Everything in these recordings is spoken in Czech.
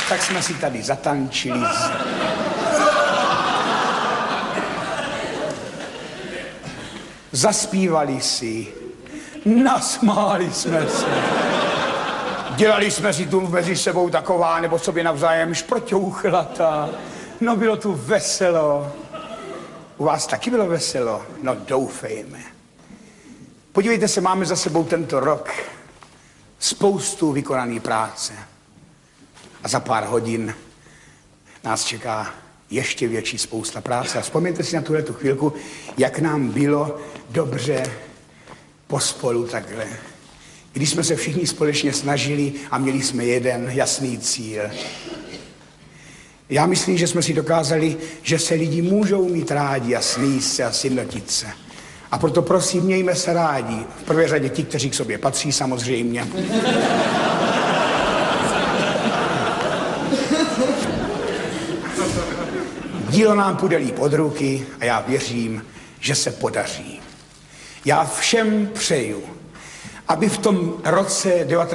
Tak jsme si tady zatančili. Zaspívali si. Nasmáli jsme se. Dělali jsme si tu mezi sebou taková, nebo sobě navzájem šproťouchlata. No bylo tu veselo. U vás taky bylo veselo? No doufejme. Podívejte se, máme za sebou tento rok spoustu vykonané práce. A za pár hodin nás čeká ještě větší spousta práce. A vzpomeňte si na tuhletu chvilku, jak nám bylo dobře pospolu takhle. Když jsme se všichni společně snažili a měli jsme jeden jasný cíl. Já myslím, že jsme si dokázali, že se lidi můžou mít rádi a sníst se a sjednotit se. A proto prosím, mějme se rádi. V prvé řadě ti, kteří k sobě patří samozřejmě. Dílo nám půjde líp od ruky a já věřím, že se podaří. Já všem přeju, aby v tom roce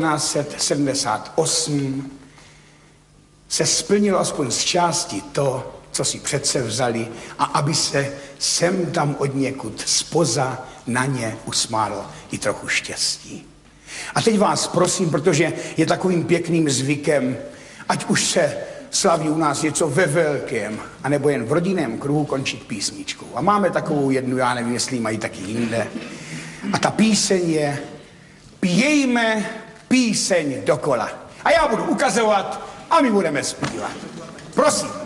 1978 se splnilo aspoň z části to, co si přece vzali, a aby se sem tam odněkud spoza na ně usmálo i trochu štěstí. A teď vás prosím, protože je takovým pěkným zvykem, ať už se slaví u nás něco ve velkém, anebo jen v rodinném kruhu končit písničkou. A máme takovou jednu, já nevím, jestli mají taky jinde. A ta píseň je Pějme píseň dokola. A já budu ukazovat a my budeme zpívat. Prosím.